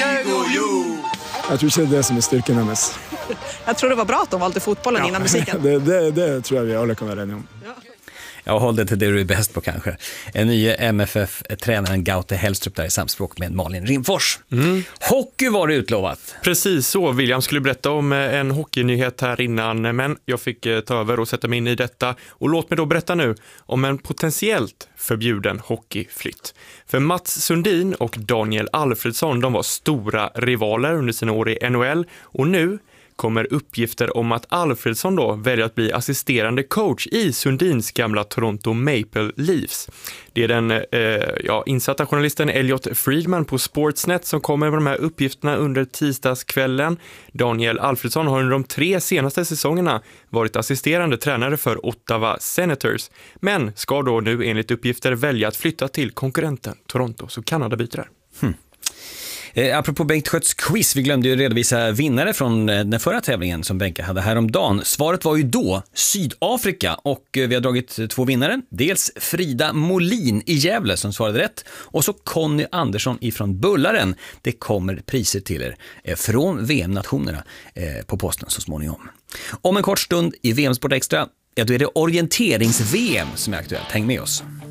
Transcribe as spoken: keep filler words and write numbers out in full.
Jag tror det är det som är styrkan hennes. Jag tror det var bra att de valde fotbollen ja. innan musiken. det, det, det tror jag vi alla kan vara eniga om. Ja. Jag håller det till det du är bäst på kanske. En ny M F F-tränaren Gaute Hellstrup där i samspråk med Malin Rimfors. Mm. Hockey var det utlovat. Precis så. William skulle berätta om en hockeynyhet här innan, men jag fick ta över och sätta mig in i detta. Och låt mig då berätta nu om en potentiellt förbjuden hockeyflytt. För Mats Sundin och Daniel Alfredsson, de var stora rivaler under sina år i N H L, och nu kommer uppgifter om att Alfredsson då väljer att bli assisterande coach i Sundins gamla Toronto Maple Leafs. Det är den eh, ja, insatta journalisten Elliot Friedman på Sportsnet som kommer med de här uppgifterna under tisdagskvällen. Daniel Alfredsson har under de tre senaste säsongerna varit assisterande tränare för Ottawa Senators, men ska då nu enligt uppgifter välja att flytta till konkurrenten Toronto, så Kanada byter där. Hmm. Eh, apropå Bengt Skötts quiz, vi glömde ju redovisa vinnare från eh, den förra tävlingen som Benke hade här om dagen. Svaret var ju då Sydafrika, och eh, vi har dragit två vinnare. Dels Frida Molin i Gävle som svarade rätt, och så Conny Andersson ifrån Bullaren. Det kommer priser till er eh, från V M-nationerna eh, på posten så småningom. Om en kort stund i V M Sport Extra, ja, då är det orienterings-V M som är aktuellt. Häng med oss.